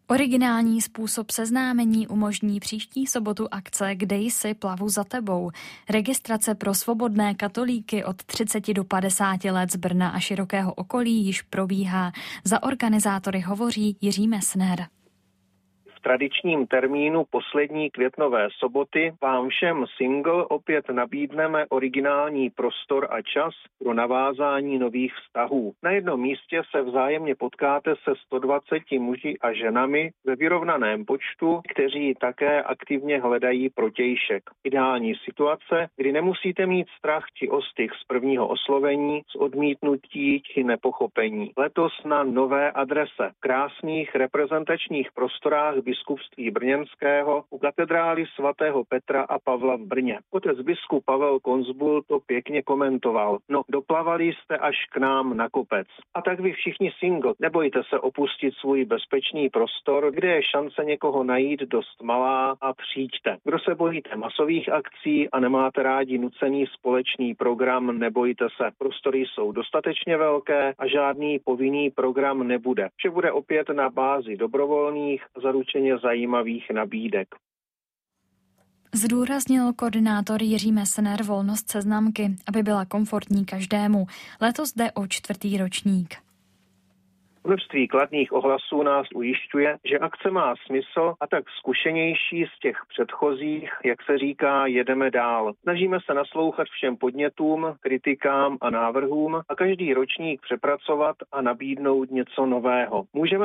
Originální způsob seznámení umožní příští sobotu akce Dej si plavu za tebou. Registrace pro svobodné katolíky od 30 do 50 let z Brna a širokého okolí již probíhá. Za organizátory hovoří Jiří Messner. V tradičním termínu poslední květnové soboty vám všem single opět nabídneme originální prostor a čas pro navázání nových vztahů. Na jednom místě se vzájemně potkáte se 120 muži a ženami ve vyrovnaném počtu, kteří také aktivně hledají protějšek. Ideální situace, kdy nemusíte mít strach či ostych z prvního oslovení, z odmítnutí či nepochopení. Letos na nové adrese, v krásných reprezentačních prostorách biskupství brněnského u katedrály svatého Petra a Pavla v Brně. Otec biskup Pavel Konzbul to pěkně komentoval. No, doplavali jste až k nám na kopec. A tak vy všichni single, nebojte se opustit svůj bezpečný prostor, kde je šance někoho najít dost malá a přijďte. Kdo se bojíte masových akcí a nemáte rádi nucený společný program, nebojte se. Prostory jsou dostatečně velké a žádný povinný program nebude. Vše bude opět na bázi dobrovolných, zaručeně zajímavých nabídek. Zdůraznil koordinátor Jiří Messner volnost seznamky, aby byla komfortní každému. Letos jde o 4. ročník. Množství kladných ohlasů nás ujišťuje, že akce má smysl a tak zkušenější z těch předchozích, jak se říká, jedeme dál. Snažíme se naslouchat všem podnětům, kritikám a návrhům a každý ročník přepracovat a nabídnout něco nového. Můžeme